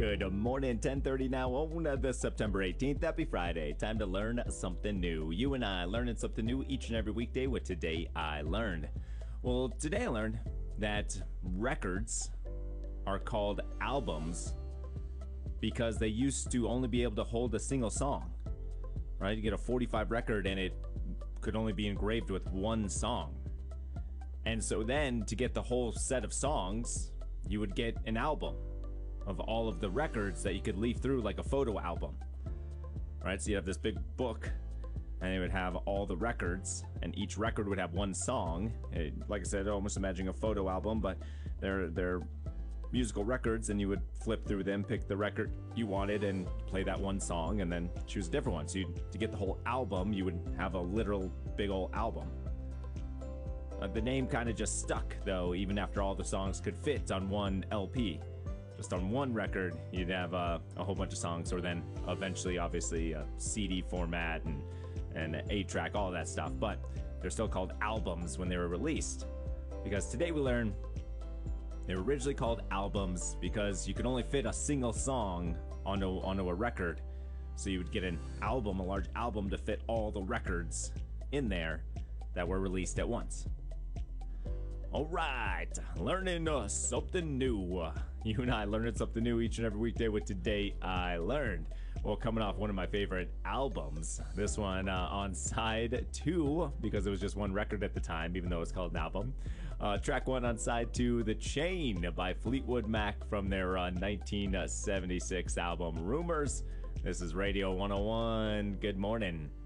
Good morning, 10:30 now on the September 18th. Happy Friday. Time to learn something new. You and I learning something new each and every weekday with Today I Learned. Well, today I learned that records are called albums because they used to only be able to hold a single song, right? You get a 45 record and it could only be engraved with one song. And so then to get the whole set of songs, you would get an album of all of the records that you could leaf through like a photo album, right? So you have this big book and it would have all the records and each record would have one song. Like I said, almost imagining a photo album, but they're musical records, and you would flip through them, pick the record you wanted and play that one song and then choose a different one. So to get the whole album, you would have a literal big old album. The name kind of just stuck though, even after all the songs could fit on one LP. Just on one record, you'd have a whole bunch of songs, or then eventually, obviously, a CD format and an 8-track, all of that stuff. But they're still called albums when they were released. Because today we learn they were originally called albums because you could only fit a single song onto a record. So you would get an album, a large album, to fit all the records in there that were released at once. All right, learning something new. You and I learning something new each and every weekday with Today I Learned. Well, coming off one of my favorite albums, this one on side 2, because it was just one record at the time, even though it's called an album. Track 1 on side 2, The Chain by Fleetwood Mac from their 1976 album Rumors. This is Radio 101. Good morning.